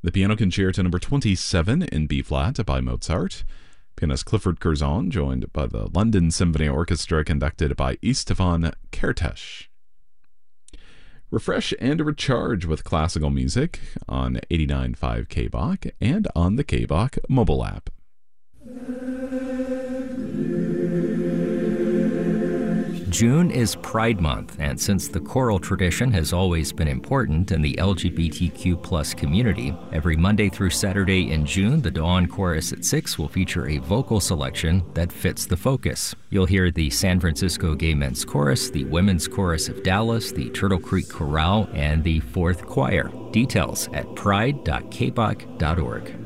The Piano Concerto number 27 in B-flat by Mozart. Pianist Clifford Curzon, joined by the London Symphony Orchestra, conducted by Istvan Kertész. Refresh and recharge with classical music on 89.5 KBOK and on the KBOK mobile app. June is Pride Month, and since the choral tradition has always been important in the LGBTQ+ community, every Monday through Saturday in June, the Dawn Chorus at 6 will feature a vocal selection that fits the focus. You'll hear the San Francisco Gay Men's Chorus, the Women's Chorus of Dallas, the Turtle Creek Chorale, and the Fourth Choir. Details at pride.kbok.org.